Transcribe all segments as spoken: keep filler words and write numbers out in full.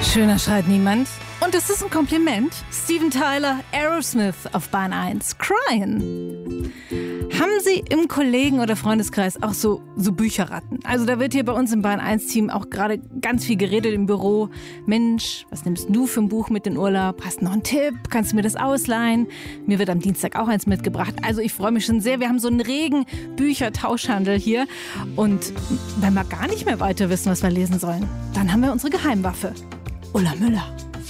Schöner schreit niemand. Und es ist ein Kompliment. Steven Tyler, Aerosmith auf Bahn eins. Crying. Haben Sie im Kollegen- oder Freundeskreis auch so, so Bücherratten? Also da wird hier bei uns im Bahn eins Team auch gerade ganz viel geredet im Büro. Mensch, was nimmst du für ein Buch mit in Urlaub? Hast du noch einen Tipp? Kannst du mir das ausleihen? Mir wird am Dienstag auch eins mitgebracht. Also ich freue mich schon sehr. Wir haben so einen regen Büchertauschhandel hier. Und wenn wir gar nicht mehr weiter wissen, was wir lesen sollen, dann haben wir unsere Geheimwaffe. Ulla Müller.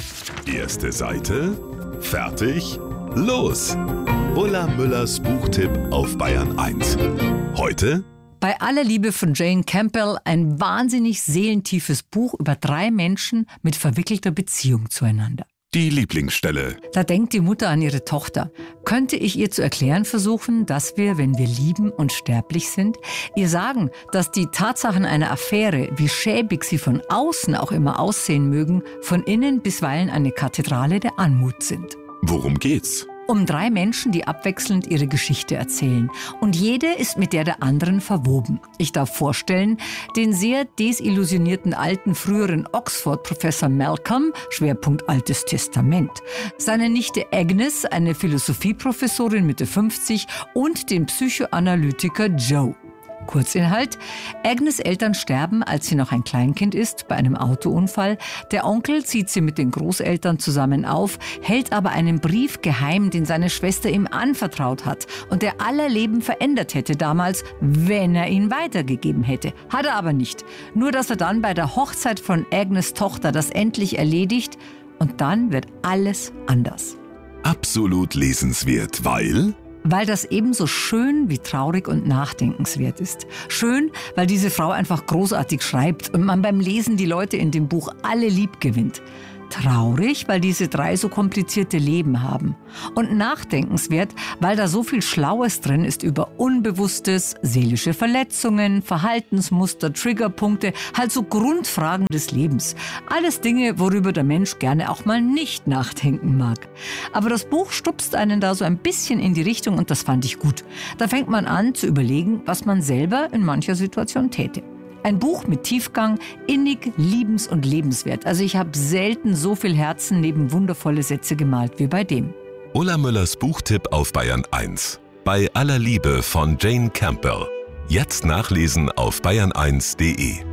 Erste Seite, fertig, los! Ulla Müllers Buchtipp auf Bayern eins. Heute: Bei aller Liebe von Jane Campbell, ein wahnsinnig seelentiefes Buch über drei Menschen mit verwickelter Beziehung zueinander. die Lieblingsstelle. Da denkt die Mutter an ihre Tochter. Könnte ich ihr zu erklären versuchen, dass wir, wenn wir lieben und sterblich sind, ihr sagen, dass die Tatsachen einer Affäre, wie schäbig sie von außen auch immer aussehen mögen, von innen bisweilen eine Kathedrale der Anmut sind. Worum geht's? Um drei Menschen, die abwechselnd ihre Geschichte erzählen. Und jede ist mit der der anderen verwoben. Ich darf vorstellen, den sehr desillusionierten alten früheren Oxford-Professor Malcolm, Schwerpunkt Altes Testament, seine Nichte Agnes, eine Philosophieprofessorin Mitte fünfzig und den Psychoanalytiker Joe. Kurzinhalt: Agnes' Eltern sterben, als sie noch ein Kleinkind ist, bei einem Autounfall. Der Onkel zieht sie mit den Großeltern zusammen auf, hält aber einen Brief geheim, den seine Schwester ihm anvertraut hat und der aller Leben verändert hätte damals, wenn er ihn weitergegeben hätte. Hat er aber nicht. Nur, dass er dann bei der Hochzeit von Agnes' Tochter das endlich erledigt und dann wird alles anders. Absolut lesenswert, weil... Weil das ebenso schön wie traurig und nachdenkenswert ist. Schön, weil diese Frau einfach großartig schreibt und man beim Lesen die Leute in dem Buch alle lieb gewinnt. Traurig, weil diese drei so komplizierte Leben haben. Und nachdenkenswert, weil da so viel Schlaues drin ist über Unbewusstes, seelische Verletzungen, Verhaltensmuster, Triggerpunkte, halt so Grundfragen des Lebens. Alles Dinge, worüber der Mensch gerne auch mal nicht nachdenken mag. Aber das Buch stupst einen da so ein bisschen in die Richtung und das fand ich gut. Da fängt man an zu überlegen, was man selber in mancher Situation täte. Ein Buch mit Tiefgang, innig, liebens- und lebenswert. Also ich habe selten so viel Herzen neben wundervolle Sätze gemalt wie bei dem. Ulla Müllers Buchtipp auf Bayern eins. Bei aller Liebe von Jane Campbell. Jetzt nachlesen auf bayern eins punkt de.